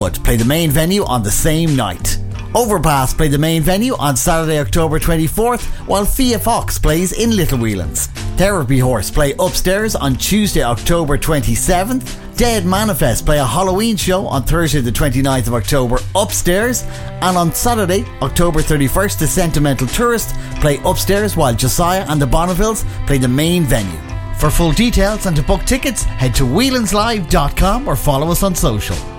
would play the main venue on the same night. Overpass play the main venue on Saturday, October 24th, while Fia Fox plays in Little Whelan's. Therapy Horse play upstairs on Tuesday, October 27th. Dead Manifest play a Halloween show on Thursday the 29th of October upstairs, and on Saturday, October 31st, the Sentimental Tourist play upstairs, while Josiah and the Bonnevilles play the main venue. For full details and to book tickets, head to whelanslive.com or follow us on social.